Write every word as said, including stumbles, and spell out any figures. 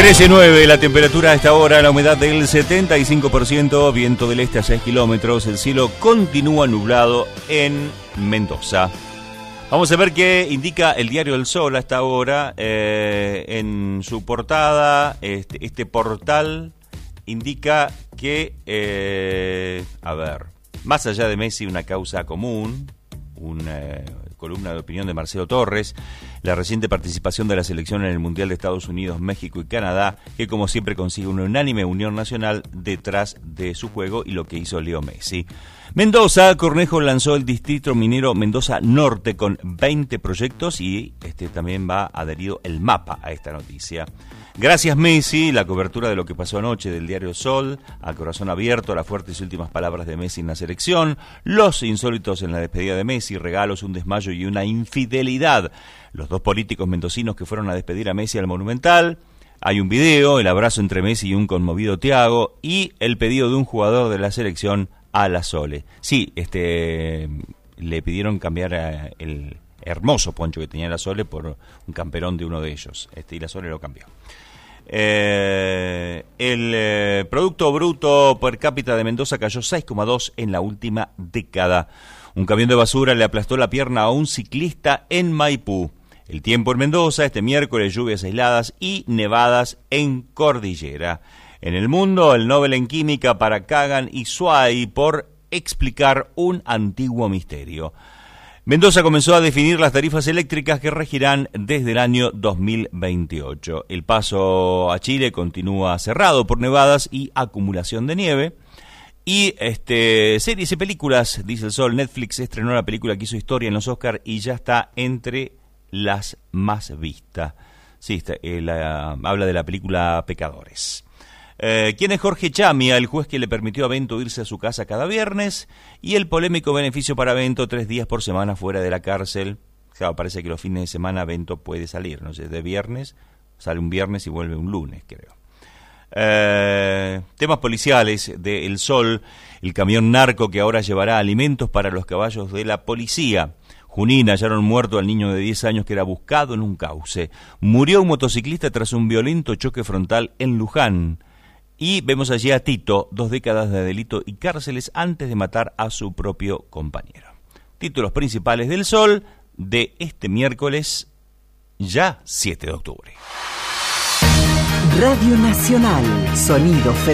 trece nueve la temperatura a esta hora, la humedad del setenta y cinco por ciento, viento del este a seis kilómetros, el cielo continúa nublado en Mendoza. Vamos a ver qué indica el diario El Sol a esta hora. Eh, en su portada, este, este portal indica que, eh, a ver, más allá de Messi, una causa común, una eh, columna de opinión de Marcelo Torres, la reciente participación de la selección en el Mundial de Estados Unidos, México y Canadá, que como siempre consigue una unánime unión nacional detrás de su juego y lo que hizo Leo Messi. Mendoza, Cornejo lanzó el distrito minero Mendoza Norte con veinte proyectos y este también va adherido el mapa a esta noticia. Gracias Messi, la cobertura de lo que pasó anoche del diario Sol, a corazón abierto, las fuertes y últimas palabras de Messi en la selección, los insólitos en la despedida de Messi, regalos, un desmayo y una infidelidad. Los dos políticos mendocinos que fueron a despedir a Messi al Monumental. Hay un video, el abrazo entre Messi y un conmovido Thiago y el pedido de un jugador de la selección a la Sole. Sí, este le pidieron cambiar a el hermoso poncho que tenía la Sole por un camperón de uno de ellos, este, y la Sole lo cambió. Eh, el eh, Producto Bruto per cápita de Mendoza cayó seis coma dos en la última década. Un camión de basura le aplastó la pierna a un ciclista en Maipú. El tiempo en Mendoza, este miércoles, lluvias aisladas y nevadas en Cordillera. En el mundo, el Nobel en Química para Kagan y Zweig por explicar un antiguo misterio. Mendoza comenzó a definir las tarifas eléctricas que regirán desde el año dos mil veintiocho. El paso a Chile continúa cerrado por nevadas y acumulación de nieve. Y este series y películas, dice el Sol. Netflix estrenó la película que hizo historia en los Oscars y ya está entre las más vistas. Sí, está, eh, la, habla de la película Pecadores. Eh, ¿Quién es Jorge Chamia, el juez que le permitió a Bento irse a su casa cada viernes? Y el polémico beneficio para Bento, tres días por semana fuera de la cárcel. Claro, parece que los fines de semana Bento puede salir, no sé, de viernes, sale un viernes y vuelve un lunes, creo. Eh, temas policiales de El Sol, el camión narco que ahora llevará alimentos para los caballos de la policía. Junín, hallaron muerto al niño de diez años que era buscado en un cauce. Murió un motociclista tras un violento choque frontal en Luján. Y vemos allí a Tito, dos décadas de delito y cárceles antes de matar a su propio compañero. Títulos principales del Sol de este miércoles, ya siete de octubre. Radio Nacional, sonido